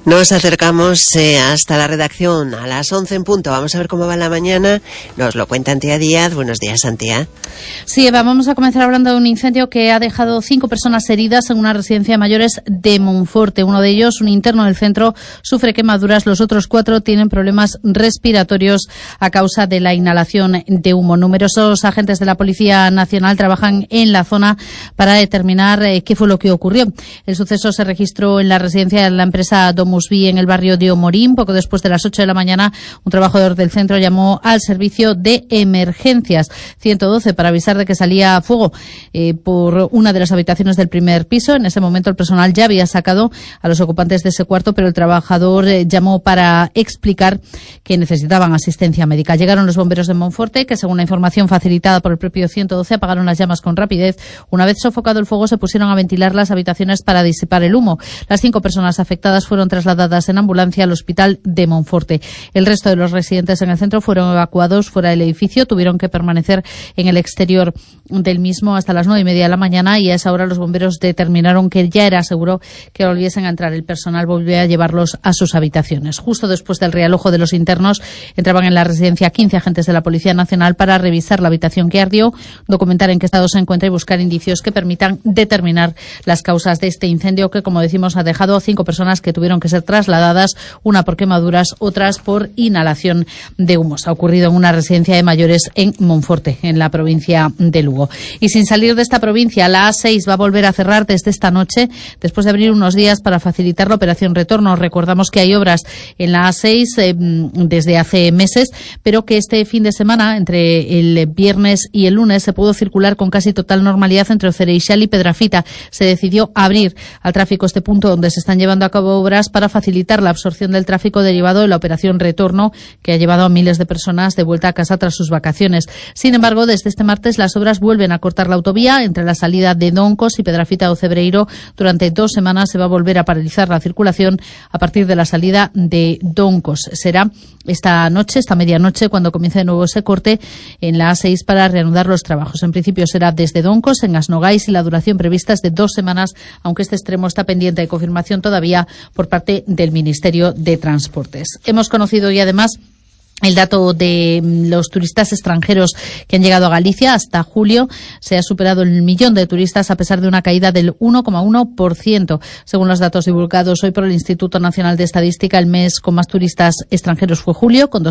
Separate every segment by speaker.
Speaker 1: Nos acercamos hasta la redacción a las 11 en punto. Vamos a ver cómo va la mañana. Nos lo cuenta Antía Díaz. Buenos días, Antía.
Speaker 2: Sí, Eva, vamos a comenzar hablando de un incendio que ha dejado 5 personas heridas en una residencia de mayores de Monforte. Uno de ellos, un interno del centro, sufre quemaduras. Los otros 4 tienen problemas respiratorios a causa de la inhalación de humo. Numerosos agentes de la Policía Nacional trabajan en la zona para determinar qué fue lo que ocurrió. El suceso se registró en la residencia de la empresa Domusvi en el barrio de Omorín. Poco después de las 8 de la mañana, un trabajador del centro llamó al servicio de emergencias 112 para avisar de que salía fuego por una de las habitaciones del primer piso. En ese momento el personal ya había sacado a los ocupantes de ese cuarto, pero el trabajador llamó para explicar que necesitaban asistencia médica. Llegaron los bomberos de Monforte, que según la información facilitada por el propio 112 apagaron las llamas con rapidez. Una vez sofocado el fuego, se pusieron a ventilar las habitaciones para disipar el humo. Las 5 personas afectadas fueron trasladadas en ambulancia al hospital de Monforte. El resto de los residentes en el centro fueron evacuados fuera del edificio, tuvieron que permanecer en el exterior del mismo hasta las 9:30 de la mañana, y a esa hora los bomberos determinaron que ya era seguro que volviesen a entrar. El personal volvió a llevarlos a sus habitaciones. Justo después del realojo de los internos, entraban en la residencia 15 agentes de la Policía Nacional para revisar la habitación que ardió, documentar en qué estado se encuentra y buscar indicios que permitan determinar las causas de este incendio que, como decimos, ha dejado 5 personas que tuvieron que ser trasladadas, una por quemaduras, otras por inhalación de humos. Ha ocurrido en una residencia de mayores en Monforte, en la provincia de Lugo. Y sin salir de esta provincia, la A6 va a volver a cerrar desde esta noche, después de abrir unos días para facilitar la operación retorno. Recordamos que hay obras en la A6 desde hace meses, pero que este fin de semana, entre el viernes y el lunes, se pudo circular con casi total normalidad entre Ocereixal y Pedrafita. Se decidió abrir al tráfico este punto donde se están llevando a cabo obras para facilitar la absorción del tráfico derivado de la operación retorno, que ha llevado a miles de personas de vuelta a casa tras sus vacaciones. Sin embargo, desde este martes las obras vuelven a cortar la autovía entre la salida de Doncos y Pedrafita o Cebreiro. Durante 2 semanas se va a volver a paralizar la circulación a partir de la salida de Doncos. Será esta medianoche, cuando comience de nuevo ese corte en la A6 para reanudar los trabajos. En principio será desde Doncos, en Asnogais, y la duración prevista es de 2 semanas, aunque este extremo está pendiente de confirmación todavía por parte del Ministerio de Transportes. Hemos conocido y además el dato de los turistas extranjeros que han llegado a Galicia. Hasta julio se ha superado el 1.000.000 de turistas, a pesar de una caída del 1,1%. Según los datos divulgados hoy por el Instituto Nacional de Estadística, el mes con más turistas extranjeros fue julio, con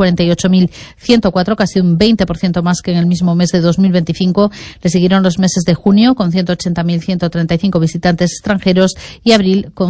Speaker 2: 248.104, casi un 20% más que en el mismo mes de 2025. Le siguieron los meses de junio, con 180.135 visitantes extranjeros, y abril, con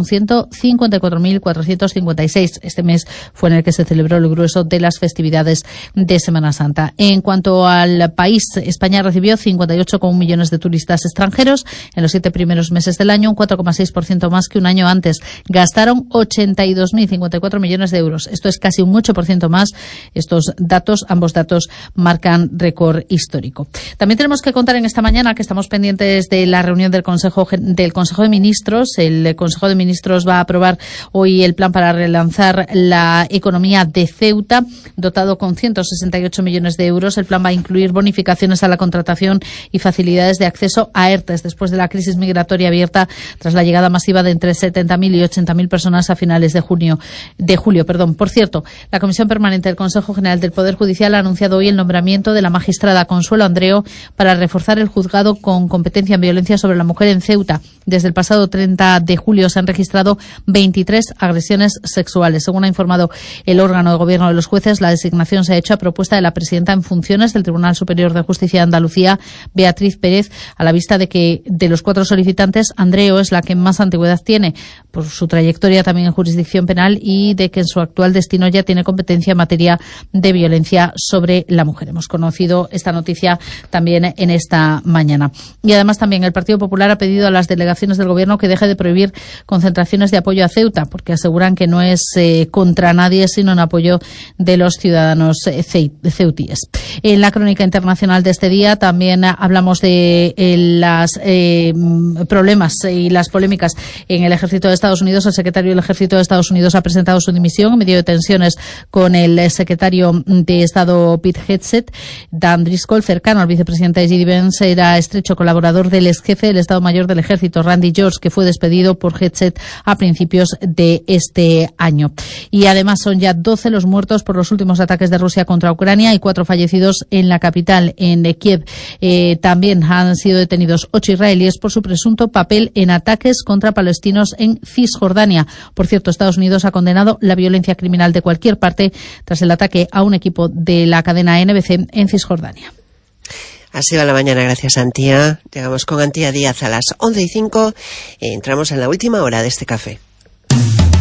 Speaker 2: 154.456. Este mes fue en el que se celebró el grueso de las festividades de Semana Santa. En cuanto al país, España recibió 58,1 millones de turistas extranjeros en los 7 primeros meses del año, un 4,6% más que un año antes. Gastaron 82.054 millones de euros. Esto es casi un 8% más. Ambos datos marcan récord histórico. También tenemos que contar en esta mañana que estamos pendientes de la reunión del Consejo de Ministros. El Consejo de Ministros va a aprobar hoy el plan para relanzar la economía de Ceuta, dotado con 168 millones de euros. El plan va a incluir bonificaciones a la contratación y facilidades de acceso a ERTES después de la crisis migratoria abierta tras la llegada masiva de entre 70.000 y 80.000 personas a finales de julio. Por cierto, la Comisión Permanente del Consejo General del Poder Judicial ha anunciado hoy el nombramiento de la magistrada Consuelo Andreo para reforzar el juzgado con competencia en violencia sobre la mujer en Ceuta. Desde el pasado 30 de julio se han registrado 23 agresiones sexuales. Según ha informado el órgano de gobierno de los jueces, la designación se ha hecho a propuesta de la presidenta en funciones del Tribunal Superior de Justicia de Andalucía, Beatriz Pérez, a la vista de que de los 4 solicitantes, Andreo es la que más antigüedad tiene por su trayectoria también en jurisdicción penal, y de que en su actual destino ya tiene competencia en materia de violencia sobre la mujer. Hemos conocido esta noticia también en esta mañana. Y además también el Partido Popular ha pedido a las delegaciones del Gobierno que deje de prohibir concentraciones de apoyo a Ceuta, porque aseguran que no es contra nadie, sino en apoyo de de los ciudadanos ceutíes. En la crónica internacional de este día también hablamos de los problemas y las polémicas en el ejército de Estados Unidos. El secretario del ejército de Estados Unidos ha presentado su dimisión en medio de tensiones con el secretario de Estado Pete Hegseth. Dan Driscoll, cercano al vicepresidente J.D. Vance, era estrecho colaborador del ex jefe del Estado Mayor del Ejército, Randy George, que fue despedido por Hegseth a principios de este año. Y además son ya 12 los muertos por los últimos ataques de Rusia contra Ucrania y 4 fallecidos en la capital, en Kiev. También han sido detenidos 8 israelíes por su presunto papel en ataques contra palestinos en Cisjordania. Por cierto, Estados Unidos ha condenado la violencia criminal de cualquier parte tras el ataque a un equipo de la cadena NBC en Cisjordania.
Speaker 1: Así va la mañana, gracias Antía. Llegamos con Antía Díaz a las 11:05 y entramos en la última hora de este café.